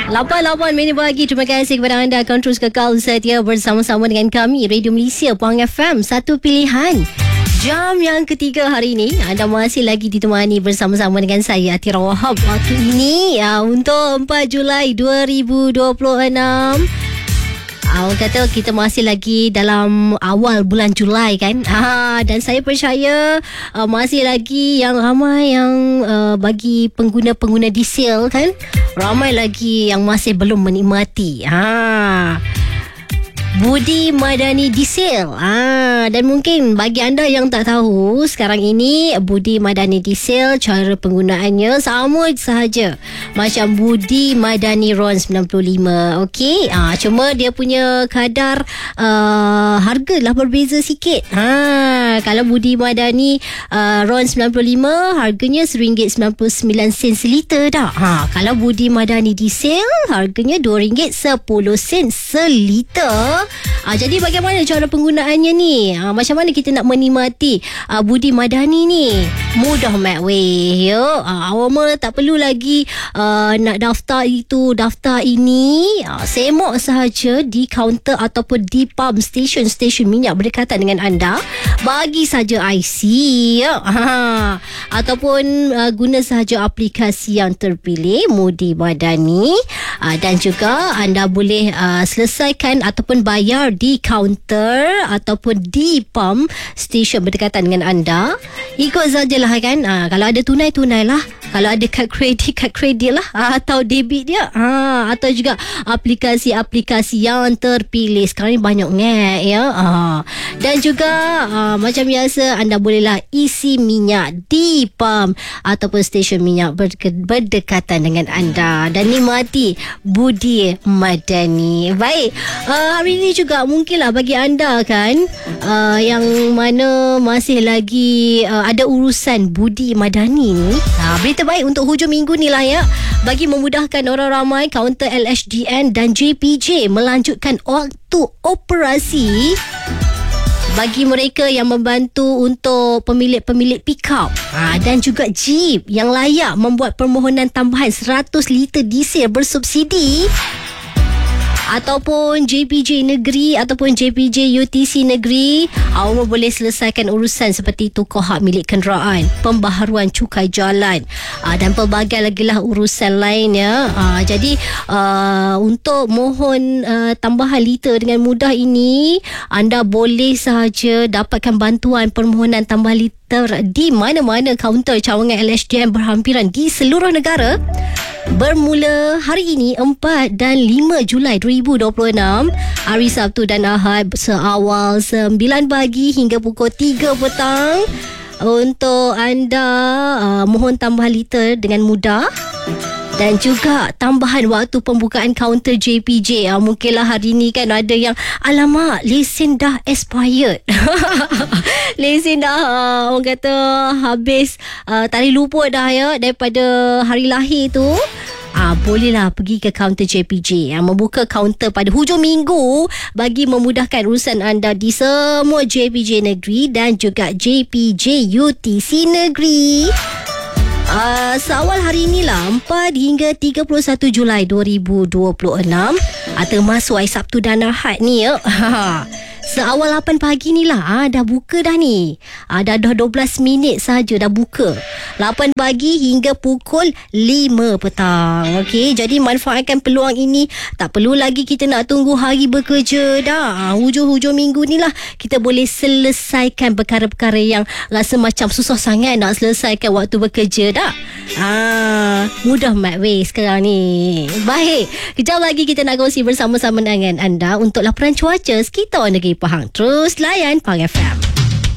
8 minit pagi. Terima kasih kepada anda akan terus kekal setia bersama-sama dengan kami Radio Malaysia Pahang FM, satu pilihan. Jam yang ketiga hari ini anda masih lagi ditemani bersama-sama dengan saya Atira Wahab. Waktu ini untuk 4 Julai 2026. Orang kata kita masih lagi dalam awal bulan Julai kan. Dan saya percaya masih lagi yang ramai yang bagi pengguna-pengguna diesel kan, ramai lagi yang masih belum menikmati Budi Madani Diesel. Dan mungkin bagi anda yang tak tahu, sekarang ini Budi Madani Diesel cara penggunaannya sama sahaja macam Budi Madani RON 95. Okey, cuma dia punya kadar harga lah berbeza sikit. Kalau Budi Madani RON 95 harganya RM1.99 seliter dah. Kalau Budi Madani Diesel harganya RM2.10 seliter. Jadi bagaimana cara penggunaannya ni? Macam mana kita nak menikmati Budi Madani ni? Mudah mat weh. Awak mah tak perlu lagi nak daftar itu, daftar ini. Semok sahaja di kaunter ataupun di pump stesen minyak berdekatan dengan anda. Bagi saja IC ataupun guna sahaja aplikasi yang terpilih Budi Madani. Dan juga anda boleh selesaikan ataupun bayar di kaunter ataupun di pump stesen berdekatan dengan anda. Ikut sajalah kan. Kalau ada tunai lah, kalau ada kad kredit lah, atau debit dia, atau juga aplikasi-aplikasi yang terpilih. Sekarang ni banyak ya. Dan juga macam biasa anda bolehlah isi minyak di pump ataupun stesen minyak berdekatan dengan anda dan nikmati Budi Madani. Baik, hari ini juga mungkinlah bagi anda kan yang mana masih lagi ada urusan Budi Madani ni, berita baik untuk hujung minggu ni lah ya. Bagi memudahkan orang ramai, kaunter LHDN dan JPJ melanjutkan waktu operasi bagi mereka yang membantu untuk pemilik-pemilik pick-up dan juga jeep yang layak membuat permohonan tambahan 100 liter diesel bersubsidi, ataupun JPJ Negeri ataupun JPJ UTC Negeri. Awak boleh selesaikan urusan seperti tukar hak milik kenderaan, pembaharuan cukai jalan dan pelbagai lagi lah urusan lainnya. Jadi untuk mohon tambahan liter dengan mudah ini, anda boleh sahaja dapatkan bantuan permohonan tambahan liter di mana-mana kaunter cawangan LHDN berhampiran di seluruh negara. Bermula hari ini 4 dan 5 Julai 2026, hari Sabtu dan Ahad seawal 9 pagi hingga pukul 3 petang untuk anda mohon tambahan liter dengan mudah. Dan juga tambahan waktu pembukaan kaunter JPJ. Mungkinlah hari ni kan ada yang alamak, lesen dah expired. Lesen dah orang kata habis tarikh luput dah ya daripada hari lahir tu. Bolehlah pergi ke kaunter JPJ yang membuka kaunter pada hujung minggu bagi memudahkan urusan anda di semua JPJ Negeri dan juga JPJ UTC Negeri. Seawal hari inilah 4 hingga 31 Julai 2026, termasuk hari Sabtu dan Ahad ni ya. Seawal 8 pagi ni lah dah buka dah ni. Dah 12 minit sahaja dah buka. 8 pagi hingga pukul 5 petang. Okey, jadi manfaatkan peluang ini. Tak perlu lagi kita nak tunggu hari bekerja dah. Hujung-hujung minggu ni lah kita boleh selesaikan perkara-perkara yang rasa macam susah sangat nak selesaikan waktu bekerja dah. Mudah mat weh sekarang ni. Baik, kejap lagi kita nak kongsi bersama-sama dengan anda untuk laporan cuaca sekitar negeri Pahang. Terus layan Pahang FM.